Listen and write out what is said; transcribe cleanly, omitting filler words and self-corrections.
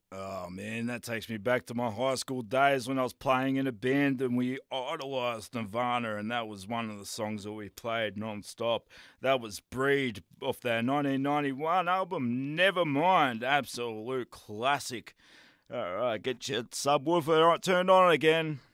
Oh man, that takes me back to my high school days when I was playing in a band and we idolised Nirvana, and that was one of the songs that we played non-stop. That was Breed off their 1991 album, Nevermind. Absolute classic. All right, get your subwoofer turned on again.